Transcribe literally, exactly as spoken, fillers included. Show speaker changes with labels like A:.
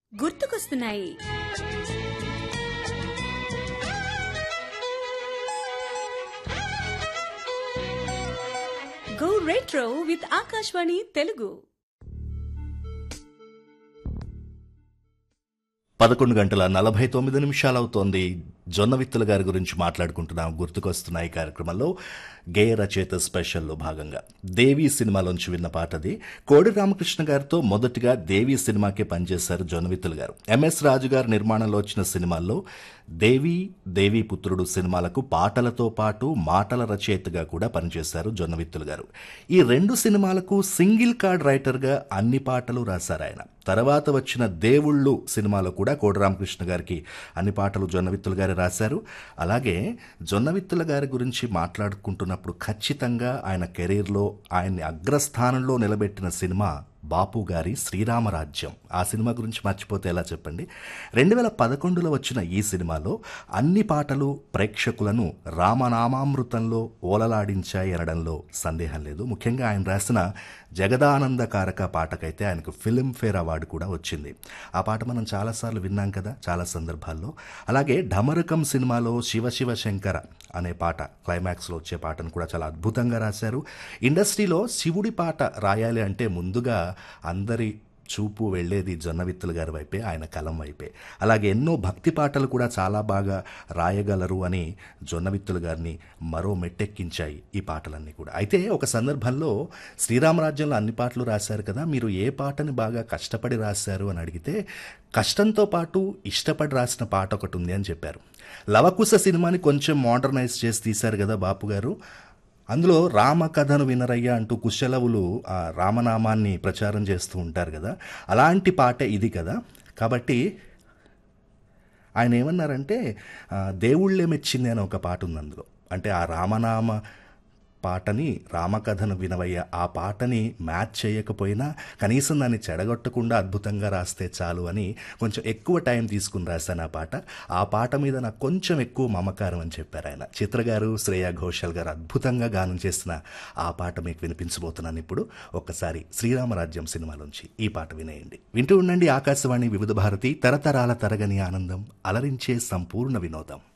A: గుర్తుకొస్తున్నాయి. Go retro with Akashvani Telugu.
B: పదకొండు గంటల నలభై తొమ్మిది నిమిషాలవుతోంది. జొన్న విత్తుల గారి గురించి మాట్లాడుకుంటున్నాం. గుర్తుకొస్తున్నాయి కార్యక్రమంలో గేయ రచయిత స్పెషల్లో భాగంగా దేవి సినిమాలోంచి విన్న పాట అది. కోడి రామకృష్ణ గారితో మొదటిగా దేవి సినిమాకే పనిచేశారు జొన్న విత్తుల గారు. ఎంఎస్ రాజు గారి నిర్మాణంలో వచ్చిన సినిమాల్లో దేవి, దేవి పుత్రుడు సినిమాలకు పాటలతో పాటు మాటల రచయితగా కూడా పనిచేశారు జొన్న విత్తుల గారు. ఈ రెండు సినిమాలకు సింగిల్ కార్డ్ రైటర్గా అన్ని పాటలు రాశారు ఆయన. తర్వాత వచ్చిన దేవుళ్ళు సినిమాలో కూడా కోడి రామకృష్ణ గారికి అన్ని పాటలు జొన్న విత్తుల గారు రాశారు. అలాగే జొన్న విత్తుల గారి గురించి మాట్లాడుకుంటున్నప్పుడు ఖచ్చితంగా ఆయన కెరీర్లో ఆయన్ని అగ్రస్థానంలో నిలబెట్టిన సినిమా బాపు గారి శ్రీరామరాజ్యం. ఆ సినిమా గురించి మర్చిపోతే ఎలా చెప్పండి. రెండు వేల పదకొండులో వచ్చిన ఈ సినిమాలో అన్ని పాటలు ప్రేక్షకులను రామనామామృతంలో ఓలలాడించాయి అనడంలో సందేహం లేదు. ముఖ్యంగా ఆయన రాసిన జగదానందకారక పాటకైతే ఆయనకు ఫిల్మ్ఫేర్ అవార్డు కూడా వచ్చింది. ఆ పాట మనం చాలాసార్లు విన్నాం కదా చాలా సందర్భాల్లో. అలాగే ఢమరుకం సినిమాలో శివ శివ శంకర అనే పాట క్లైమాక్స్లో వచ్చే పాటను కూడా చాలా అద్భుతంగా రాశారు. ఇండస్ట్రీలో శివుడి పాట రాయాలి అంటే ముందుగా అందరి చూపు వెళ్లేది జొన్న విత్తుల గారి వైపే, ఆయన కలం వైపే. అలాగే ఎన్నో భక్తి పాటలు కూడా చాలా బాగా రాయగలరు అని జొన్న విత్తుల గారిని మరో మెట్టెక్కించాయి ఈ పాటలన్నీ కూడా. అయితే ఒక సందర్భంలో శ్రీరామరాజ్యంలో అన్ని పాటలు రాశారు కదా, మీరు ఏ పాటని బాగా కష్టపడి రాశారు అని అడిగితే కష్టంతో పాటు ఇష్టపడి రాసిన పాట ఒకటి ఉంది అని చెప్పారు. లవకుశ సినిమాని కొంచెం మోడర్నైజ్ చేసి తీశారు కదా బాపు గారు. అందులో రామ కథను వినరయ్య అంటూ కుశలవులు ఆ రామనామాన్ని ప్రచారం చేస్తూ ఉంటారు కదా, అలాంటి పాట ఇది కదా. కాబట్టి ఆయన ఏమన్నారంటే దేవుళ్ళే మెచ్చింది అని ఒక పాట ఉంది అందులో. అంటే ఆ రామనామ పాటని రామకథను వినవయ్య ఆ పాటని మ్యాచ్ చేయకపోయినా కనీసం దాన్ని చెడగొట్టకుండా అద్భుతంగా రాస్తే చాలు అని కొంచెం ఎక్కువ టైం తీసుకుని రాశాను ఆ పాట. ఆ పాట మీద నాకు కొంచెం ఎక్కువ మమకారం అని చెప్పారు ఆయన. చిత్ర గారు, శ్రేయా ఘోషాల్ గారు అద్భుతంగా గానం చేసిన ఆ పాట మీకు వినిపించబోతున్నాను ఇప్పుడు. ఒక్కసారి శ్రీరామరాజ్యం సినిమాలోంచి ఈ పాట వినేయండి. వింటూ ఉండండి ఆకాశవాణి వివిధ భారతి, తరతరాల తరగని ఆనందం, అలరించే సంపూర్ణ వినోదం.